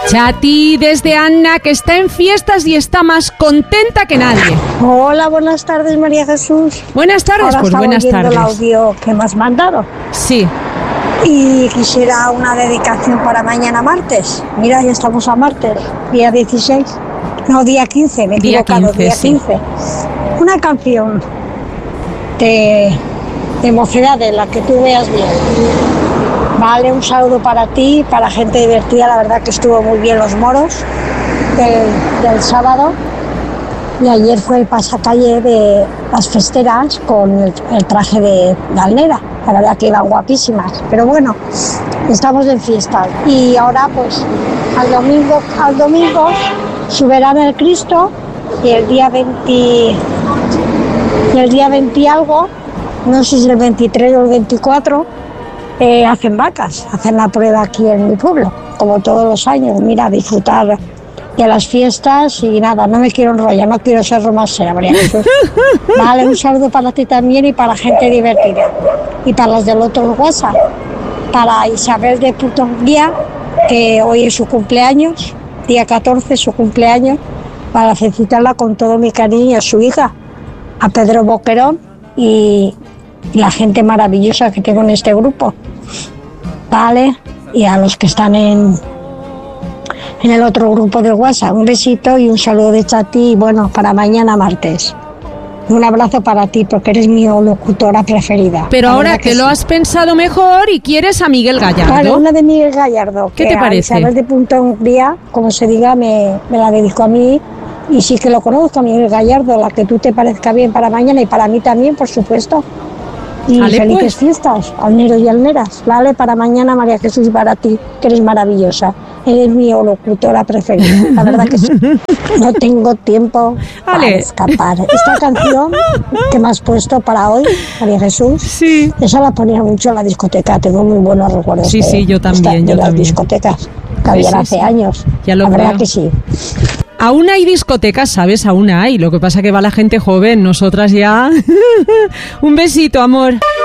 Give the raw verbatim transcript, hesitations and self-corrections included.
Chati, desde Anna, que está en fiestas y está más contenta que nadie. Hola, buenas tardes, María Jesús. Buenas tardes, Ahora pues buenas tardes. el audio que me has mandado. Sí. Y quisiera una dedicación para mañana martes. Mira, ya estamos a martes, día dieciséis. No, día quince, me he Día equivocado, quince, día sí. quince. Una canción de, de mocedades, la que tú veas bien. Vale, un saludo para ti, para gente divertida. La verdad que estuvo muy bien los moros del, del sábado. Y ayer fue el pasacalle de las festeras con el, el traje de Dalnera. La verdad que iban guapísimas. Pero bueno, estamos en fiesta. Y ahora pues al domingo, al domingo subirán el Cristo y el día veinte, y el día veinte y algo, no sé si es el veintitrés o el veinticuatro, eh, hacen vacas, hacen la prueba aquí en mi pueblo, como todos los años. Mira, disfrutar de las fiestas y nada, no me quiero enrollar, no quiero ser romancera, María Jesús. Vale, un saludo para ti también y para gente divertida. Y para los del otro WhatsApp, para Isabel de Putonguía, que hoy es su cumpleaños, día catorce, su cumpleaños, para felicitarla con todo mi cariño a su hija, a Pedro Boquerón y la gente maravillosa que tengo en este grupo. Vale, y a los que están en, en el otro grupo de WhatsApp, un besito y un saludo de Chati, y bueno, para mañana martes. Un abrazo para ti, porque eres mi locutora preferida. Pero ahora que, que lo sí. has pensado mejor y quieres a Miguel Gallardo. Vale, una de Miguel Gallardo. ¿Qué te parece? A Isabel de Punta Hungría, como se diga, me, me la dedico a mí. Y sí que lo conozco, a Miguel Gallardo, la que tú te parezca bien para mañana y para mí también, por supuesto. Y vale, felices pues. fiestas, alneros y alneras. Vale, para mañana, María Jesús, para ti, que eres maravillosa. Eres mi locutora preferida, la verdad que sí. No tengo tiempo vale. para escapar. Esta canción que me has puesto para hoy, María Jesús, sí. esa la ponía mucho en la discoteca. Tengo muy buenos recuerdos sí, de, sí, yo también, esta, de yo las también. discotecas que había sí, hace sí. años. Ya lo la verdad creo. que sí. Aún hay discotecas, ¿sabes? Aún hay. Lo que pasa que va la gente joven. Nosotras ya... Un besito, amor.